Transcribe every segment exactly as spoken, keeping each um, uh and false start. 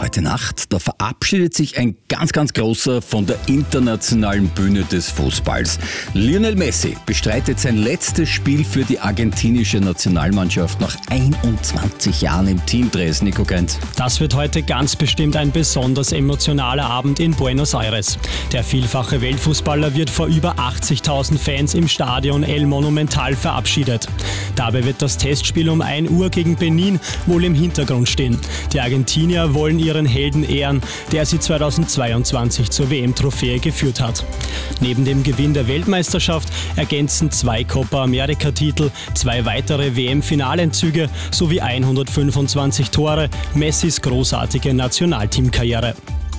Heute Nacht, da verabschiedet sich ein ganz, ganz großer von der internationalen Bühne des Fußballs. Lionel Messi bestreitet sein letztes Spiel für die argentinische Nationalmannschaft nach einundzwanzig Jahren im Teamdress. Nico Grenz. Das wird heute ganz bestimmt ein besonders emotionaler Abend in Buenos Aires. Der vielfache Weltfußballer wird vor über achtzigtausend Fans im Stadion El Monumental verabschiedet. Dabei wird das Testspiel um ein Uhr gegen Benin wohl im Hintergrund stehen. Die Argentinier wollen ihren Helden ehren, der sie zweitausendzweiundzwanzig zur W M-Trophäe geführt hat. Neben dem Gewinn der Weltmeisterschaft ergänzen zwei Copa America-Titel, zwei weitere W M-Finalentzüge sowie hundertfünfundzwanzig Tore Messis großartige Nationalteamkarriere.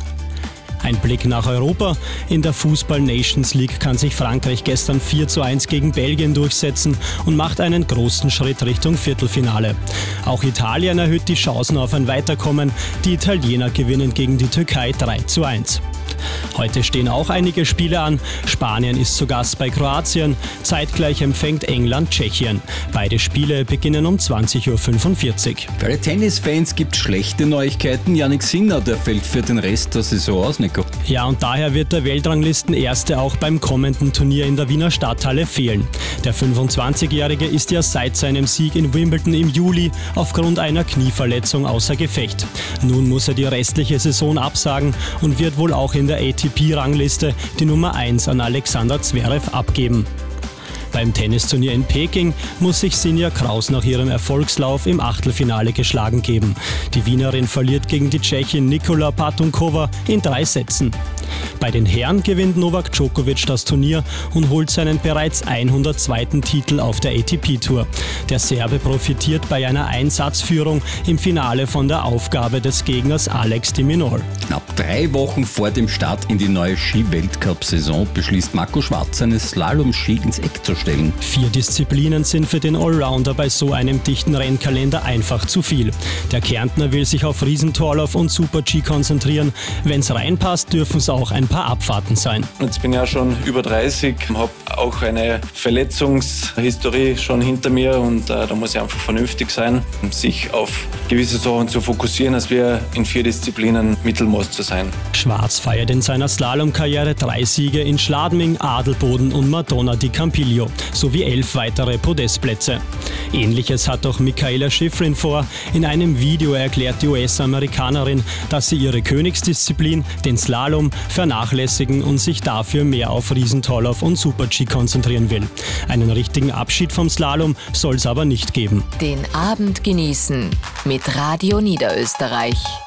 Ein Blick nach Europa. In der Fußball-Nations League kann sich Frankreich gestern vier zu eins gegen Belgien durchsetzen und macht einen großen Schritt Richtung Viertelfinale. Auch Italien erhöht die Chancen auf ein Weiterkommen. Die Italiener gewinnen gegen die Türkei drei zu eins. Heute stehen auch einige Spiele an. Spanien ist zu Gast bei Kroatien. Zeitgleich empfängt England Tschechien. Beide Spiele beginnen um zwanzig Uhr fünfundvierzig. Für alle Tennisfans gibt es schlechte Neuigkeiten. Yannick Sinner, der fällt für den Rest der Saison aus, Nico. Ja, und daher wird der Weltranglistenerste auch beim kommenden Turnier in der Wiener Stadthalle fehlen. Der fünfundzwanzigjährige ist ja seit seinem Sieg in Wimbledon im Juli aufgrund einer Knieverletzung außer Gefecht. Nun muss er die restliche Saison absagen und wird wohl auch in der A T P-Rangliste die Nummer eins an Alexander Zverev abgeben. Beim Tennisturnier in Peking muss sich Sinja Kraus nach ihrem Erfolgslauf im Achtelfinale geschlagen geben. Die Wienerin verliert gegen die Tschechin Nikola Patunkova in drei Sätzen. Bei den Herren gewinnt Novak Djokovic das Turnier und holt seinen bereits hundertzweiten Titel auf der A T P-Tour. Der Serbe profitiert bei einer Einsatzführung im Finale von der Aufgabe des Gegners Alex de Minaur. Knapp drei Wochen vor dem Start in die neue Ski-Weltcup-Saison beschließt Marco Schwarz, seine Slalom-Ski ins Eck zu stellen. Vier Disziplinen sind für den Allrounder bei so einem dichten Rennkalender einfach zu viel. Der Kärntner will sich auf Riesentorlauf und Super-G konzentrieren. Wenn's reinpasst, dürfen es auch ein paar Abfahrten sein. Jetzt bin ich ja schon über dreißig, habe auch eine Verletzungshistorie schon hinter mir und äh, da muss ich einfach vernünftig sein, um sich auf gewisse Sachen zu fokussieren, als wir in vier Disziplinen Mittelmaß zu sein. Schwarz feiert in seiner Slalomkarriere drei Siege in Schladming, Adelboden und Madonna di Campiglio sowie elf weitere Podestplätze. Ähnliches hat auch Mikaela Shiffrin vor. In einem Video erklärt die U S-Amerikanerin, dass sie ihre Königsdisziplin, den Slalom, vernachlässigen und sich dafür mehr auf Riesentorlauf und Super-G konzentrieren will. Einen richtigen Abschied vom Slalom soll es aber nicht geben. Den Abend genießen mit Radio Niederösterreich.